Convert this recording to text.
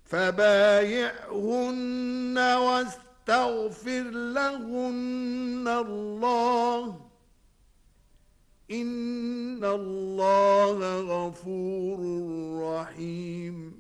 فبايعهن واستغفر لهن الله، إن الله غفور رحيم.